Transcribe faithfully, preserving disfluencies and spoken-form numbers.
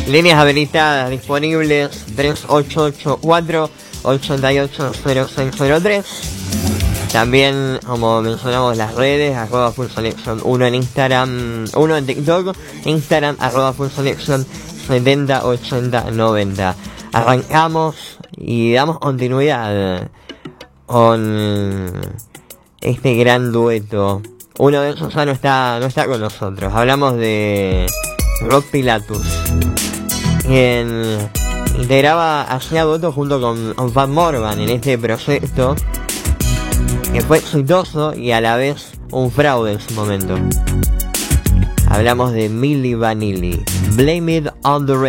Líneas habilitadas disponibles tres ocho ocho cuatro, ocho ocho cero seis cero tres. También, como mencionamos, las redes, arroba Full Selection uno en Instagram, uno en TikTok, Instagram, arroba Full Selection setenta ochenta noventa. Arrancamos y damos continuidad con este gran dueto. Uno de esos ya no está, no está con nosotros. Hablamos de Rob Pilatus, quien integraba hacía dueto junto con Van Morgan en este proyecto que fue exitoso y a la vez un fraude en su momento. Hablamos de Milli Vanilli, Blame It on the